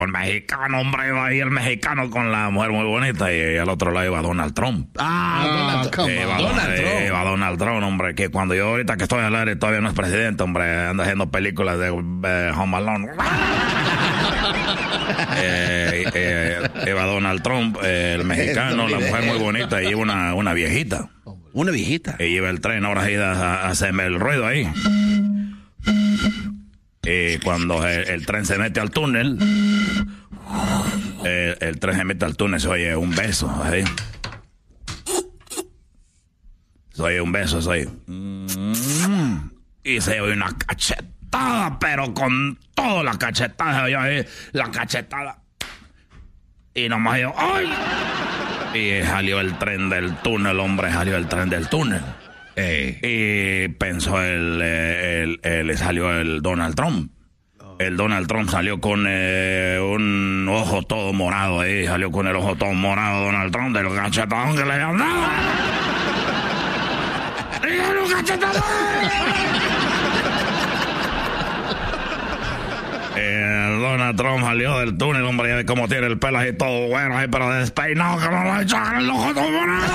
El mexicano, hombre, iba ahí el mexicano con la mujer muy bonita y al otro lado iba Donald Trump. Donald Trump. Iba Donald Trump, hombre, que cuando yo ahorita que estoy al aire todavía no es presidente, hombre, anda haciendo películas de Home Alone. Iba Donald Trump, el mexicano, la mujer muy bonita y iba una viejita. ¿Una viejita? Y iba el tren ahora ahí a hacerme el ruido ahí. Y cuando el tren se mete al túnel, el tren se mete al túnel, se oye un beso, ahí. Se oye un beso, se oye. Y se oye una cachetada, pero con toda la cachetada, yo ahí, la cachetada. Y nomás yo, ¡ay! Y salió el tren del túnel, hombre, salió el tren del túnel. Y pensó le salió el Donald Trump. El Donald Trump salió con un ojo todo morado ahí. Salió con el ojo todo morado Donald Trump del cachetadón que le habían dado. ¡Dígale un cachetadón! El Donald Trump salió del túnel, hombre, ya ve cómo tiene el pelo ahí todo bueno, ahí, pero despeinado, que no lo echan el ojo todo morado.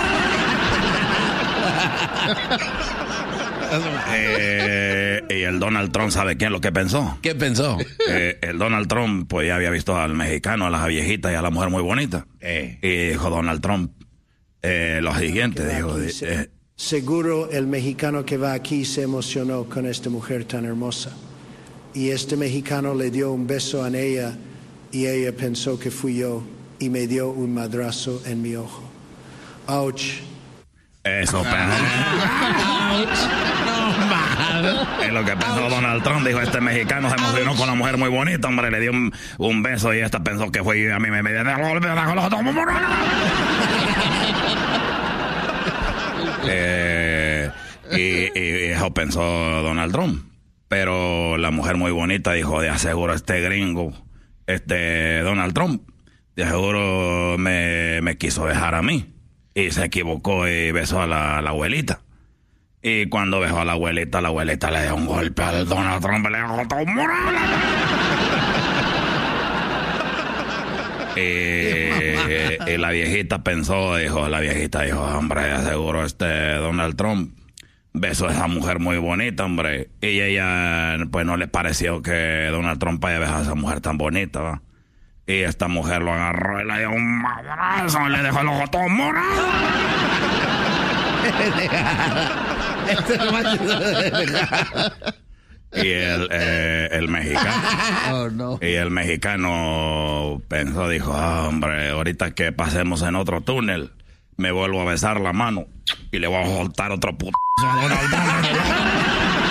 Y el Donald Trump, ¿sabe qué es lo que pensó? ¿Qué pensó? El Donald Trump, pues ya había visto al mexicano, a la viejita y a la mujer muy bonita. Y dijo Donald Trump lo siguiente, dijo... seguro el mexicano que va aquí se emocionó con esta mujer tan hermosa. Y este mexicano le dio un beso a ella y ella pensó que fui yo y me dio un madrazo en mi ojo. Ouch. Eso, es lo que pensó Donald Trump. Dijo, este mexicano se emocionó con la mujer muy bonita, hombre, le dio un beso y esta pensó que fue yo y a mí me dio y eso pensó Donald Trump. Pero la mujer muy bonita dijo, de aseguro este gringo, Donald Trump, de aseguro me quiso dejar a mí. Y se equivocó y besó a la abuelita. Y cuando besó a la abuelita le dio un golpe al Donald Trump, le dejó todo morado. Y la viejita pensó, dijo, hombre, seguro Donald Trump besó a esa mujer muy bonita, hombre. Y ella, pues no le pareció que Donald Trump haya besado a esa mujer tan bonita, ¿va? Y esta mujer lo agarró y le dio un madrazo y le dejó el ojo todo morado. Y el mexicano. Oh, no. Y el mexicano pensó, dijo, hombre, ahorita que pasemos en otro túnel, me vuelvo a besar la mano y le voy a soltar otro putazo a Donald Trump.